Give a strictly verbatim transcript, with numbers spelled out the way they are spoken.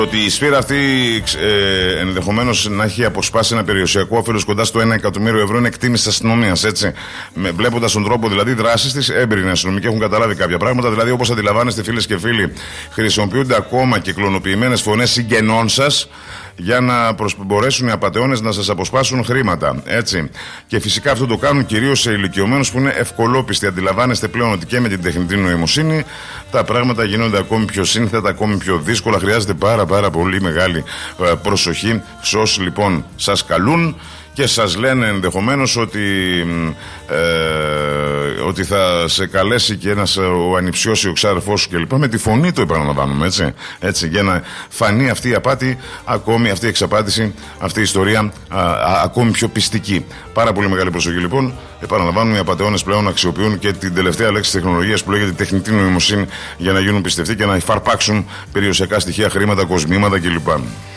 Ότι η σφαίρα αυτή ε, ενδεχομένως να έχει αποσπάσει ένα περιουσιακό όφελος κοντά στο ένα εκατομμύριο ευρώ είναι εκτίμηση της αστυνομίας. Έτσι. Βλέποντας τον τρόπο δηλαδή δράσης της, έμπειροι αστυνομικοί έχουν καταλάβει κάποια πράγματα. Δηλαδή, όπως αντιλαμβάνεστε, φίλες και φίλοι, χρησιμοποιούνται ακόμα και κλωνοποιημένες φωνές συγγενών σας για να προσ... μπορέσουν οι απατεώνες να σας αποσπάσουν χρήματα. Έτσι. Και φυσικά αυτό το κάνουν κυρίως σε ηλικιωμένους που είναι ευκολόπιστοι. Αντιλαμβάνεστε πλέον ότι και με την τεχνητή νοημοσύνη τα πράγματα γίνονται ακόμη πιο σύνθετα, ακόμη πιο δύσκολα. Χρειάζεται πάρα πάρα πολύ μεγάλη ε, προσοχή σε όσοι λοιπόν σας καλούν και σας λένε ενδεχομένως ότι, ε, ότι θα σε καλέσει και ένας ο ανιψιός ή ο ξάδερφός σου κλπ. Με τη φωνή το επαναλαμβάνουμε, έτσι, έτσι, για να φανεί αυτή η απάτη, ακόμη αυτή η εξαπάτηση, αυτή η ιστορία α, α, ακόμη πιο πιστική. Πάρα πολύ μεγάλη προσοχή λοιπόν. Επαναλαμβάνουμε, οι απατεώνες πλέον αξιοποιούν και την τελευταία λέξη της τεχνολογίας που λέγεται τεχνητή νοημοσύνη για να γίνουν πιστευτοί και να υφαρπάξουν περιουσιακά στοιχεία, χρήματα, κοσμήματα κλπ.